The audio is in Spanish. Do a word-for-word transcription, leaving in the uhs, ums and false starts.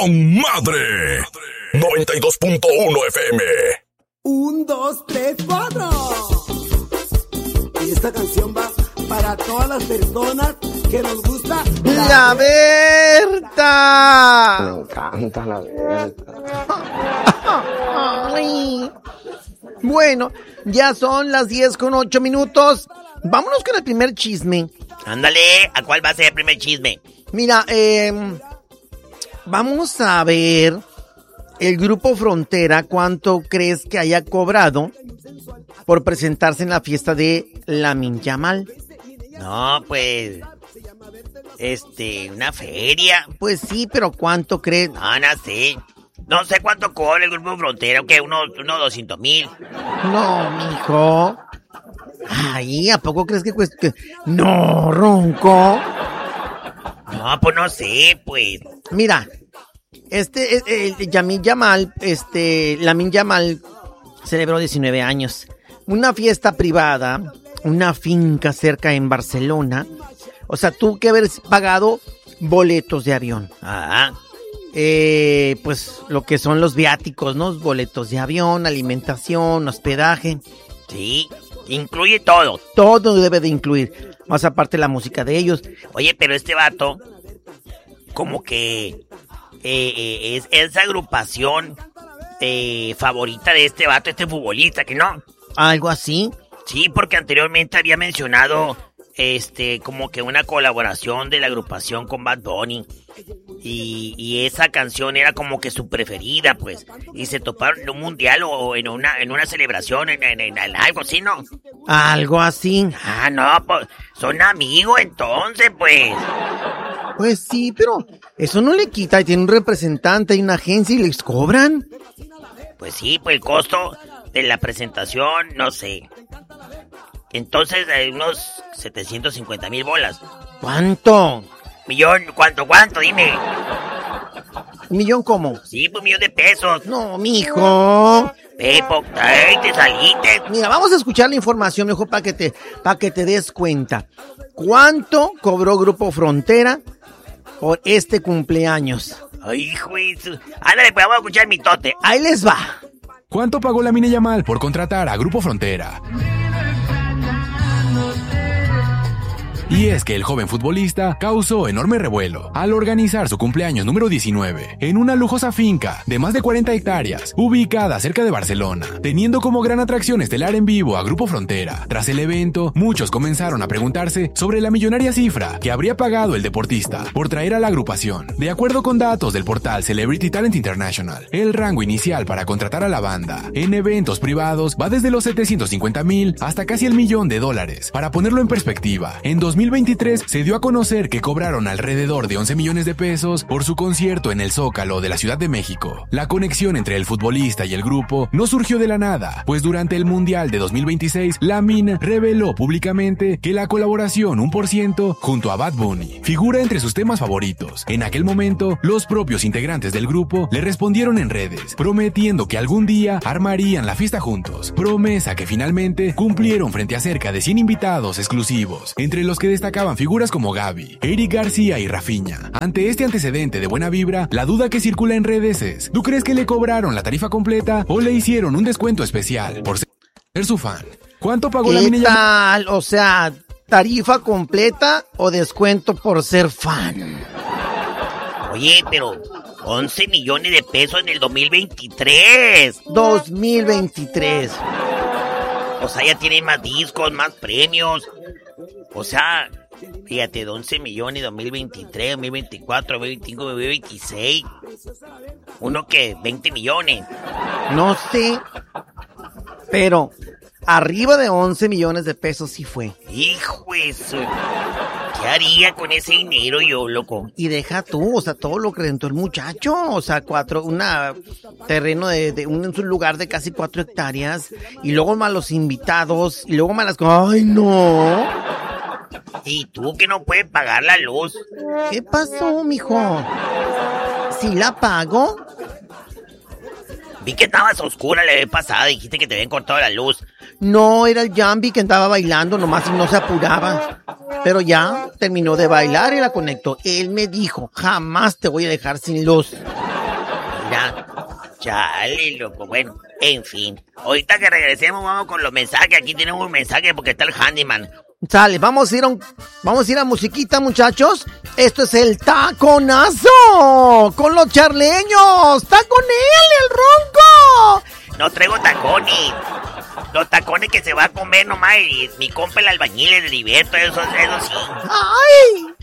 con madre. noventa y dos punto uno F M. Un, dos, tres, cuatro. Y esta canción va para todas las personas que nos gusta la, la Berta. Me encanta la Berta. Bueno, ya son las diez con ocho minutos. Vámonos con el primer chisme. Ándale, ¿a cuál va a ser el primer chisme? Mira, eh, vamos a ver el Grupo Frontera, ¿cuánto crees que haya cobrado por presentarse en la fiesta de Lamine Yamal? No, pues, este, una feria. Pues sí, pero ¿cuánto crees? No, no sé. No sé cuánto cobra el Grupo Frontera, que unos uno doscientos mil. No, mijo. Ay, ¿a poco crees que cuesta? Que... No, ronco. No, pues no sé, pues. Mira, este, el, el Lamine Yamal, este, Lamine Yamal celebró diecinueve años. Una fiesta privada, una finca cerca en Barcelona. O sea, tú que haber pagado boletos de avión. Ah. Eh, pues lo que son los viáticos, ¿no? Boletos de avión, alimentación, hospedaje. Sí, incluye todo. Todo debe de incluir. Más aparte la música de ellos. Oye, pero este vato, como que eh, eh, es esa agrupación eh, favorita de este vato, este futbolista, ¿que no? ¿Algo así? Sí, porque anteriormente había mencionado este como que una colaboración de la agrupación con Bad Bunny. Y, y esa canción era como que su preferida, pues. Y se toparon en un mundial o en una en una celebración, en, en, en algo así, ¿no? Algo así. Ah, no, pues son amigos entonces, pues. Pues sí, pero eso no le quita. Tiene un representante y una agencia y les cobran. Pues sí, pues el costo de la presentación, no sé. Entonces hay unos setecientos cincuenta mil bolas. ¿Cuánto? Millón, ¿cuánto, cuánto? Dime. ¿Millón cómo? Sí, pues un millón de pesos. No, mijo. Pepo, ay, te saliste. Mira, vamos a escuchar la información mejor para que te, para que te des cuenta. ¿Cuánto cobró Grupo Frontera por este cumpleaños? Ay, hijo de su... Ándale, pues vamos a escuchar mi tote. Ahí les va. ¿Cuánto pagó Lamine Yamal por contratar a Grupo Frontera? Y es que el joven futbolista causó enorme revuelo al organizar su cumpleaños número diecinueve en una lujosa finca de más de cuarenta hectáreas, ubicada cerca de Barcelona, teniendo como gran atracción estelar en vivo a Grupo Frontera. Tras el evento, muchos comenzaron a preguntarse sobre la millonaria cifra que habría pagado el deportista por traer a la agrupación. De acuerdo con datos del portal Celebrity Talent International, el rango inicial para contratar a la banda en eventos privados va desde los setecientos cincuenta mil hasta casi el millón de dólares. Para ponerlo en perspectiva, en dos mil veintitrés se dio a conocer que cobraron alrededor de once millones de pesos por su concierto en el Zócalo de la Ciudad de México. La conexión entre el futbolista y el grupo no surgió de la nada, pues durante el Mundial de dos mil veintiséis, Lamine reveló públicamente que la colaboración uno por ciento junto a Bad Bunny figura entre sus temas favoritos. En aquel momento, los propios integrantes del grupo le respondieron en redes, prometiendo que algún día armarían la fiesta juntos, promesa que finalmente cumplieron frente a cerca de cien invitados exclusivos, entre los que destacaban figuras como Gaby, Eric García y Rafinha. Ante este antecedente de buena vibra, la duda que circula en redes es: ¿tú crees que le cobraron la tarifa completa o le hicieron un descuento especial por ser su fan? ¿Cuánto pagó la ¿Qué tal? O sea, ¿tarifa completa o descuento por ser fan? Oye, pero once millones de pesos en el dos mil veintitrés. dos mil veintitrés. O sea, ya tienen más discos, más premios. O sea, fíjate, de once millones, dos mil veintitrés, dos mil veinticuatro, dos mil veinticinco, dos mil veintiséis. Uno que veinte millones. No sé, pero arriba de once millones de pesos sí fue. Hijo de su... ¿Qué haría con ese dinero yo, loco? Y deja tú, o sea, todo lo que rentó el muchacho. O sea, cuatro, una terreno de, de un, un lugar de casi cuatro hectáreas. Y luego más los invitados. Y luego más las cosas. ¡Ay, no! ¿Y tú que no puedes pagar la luz? ¿Qué pasó, mijo? ¿Sí la pago? Vi que estabas oscura la vez pasada, dijiste que te habían cortado la luz. No, era el Jambi que andaba bailando nomás y no se apuraba. Pero ya terminó de bailar y la conectó. Él me dijo, jamás te voy a dejar sin luz. Chale, loco. Bueno, en fin. Ahorita que regresemos vamos con los mensajes. Aquí tenemos un mensaje porque está el handyman. Sale, vamos a ir a un, vamos a ir a musiquita, muchachos. Esto es el taconazo con los charleños. ¡Está con él, el ronco! No traigo tacones. Los tacones que se va a comer nomás y mi compa el albañil, el Heriberto, eso, eso sí. ¡Ay!